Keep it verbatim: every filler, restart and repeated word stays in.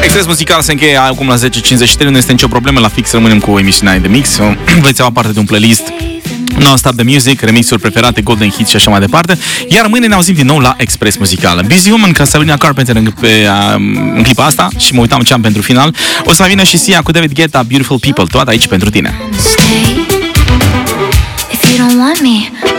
Express muzical se încheie acum la zece cincizeci și trei, nu este nicio problemă, la fix rămânem cu emisiunea de mix. Veți avea parte de un playlist non-stop de music, remixuri preferate, golden hits și așa mai departe. Iar mâine ne auzim din nou la Express Muzicală. Busy Woman ca Sabrina Carpenter în, pe, în clipa asta și mă uitam ce am pentru final. O să mai vină și Sia cu David Guetta, Beautiful People, toate aici pentru tine. If you don't want me